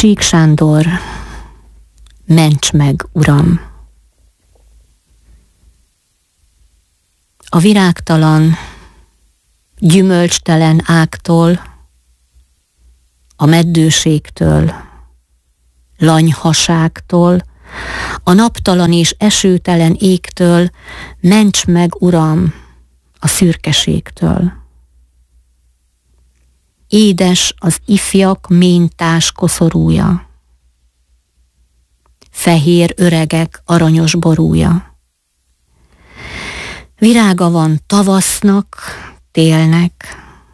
Sík Sándor, ments meg, Uram! A virágtalan, gyümölcstelen ágtól, a meddőségtől, lanyhaságtól, a naptalan és esőtelen égtől, ments meg, Uram, a szürkeségtől. Édes az ifjak méntás koszorúja, fehér öregek aranyos borúja. Virága van tavasznak, télnek,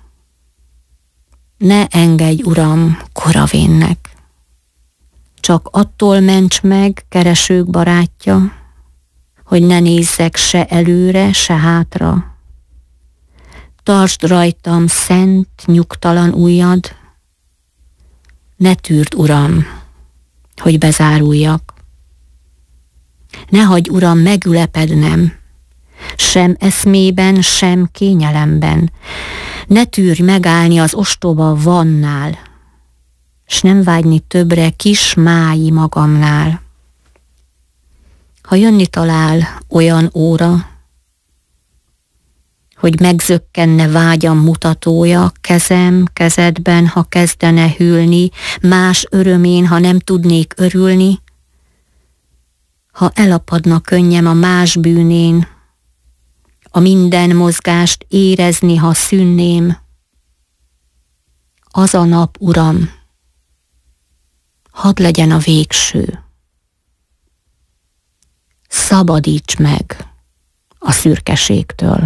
ne engedj, Uram, koravénnek. Csak attól ments meg, keresők barátja, hogy ne nézzek se előre, se hátra. Tartsd rajtam szent, nyugtalan ujjad, ne tűrd, Uram, hogy bezáruljak. Ne hagyj, Uram, megülepednem, sem eszmében, sem kényelemben. Ne tűrj megállni az ostoba vannál, s nem vágyni többre kis mályi magamnál. Ha jönni talál olyan óra, hogy megzökkenne vágyam mutatója, kezem kezedben, ha kezdene hűlni, más örömén, ha nem tudnék örülni, ha elapadna könnyem a más bűnén, a minden mozgást érezni, ha szűnném, az a nap, Uram, hadd legyen a végső. Szabadíts meg a szürkeségtől.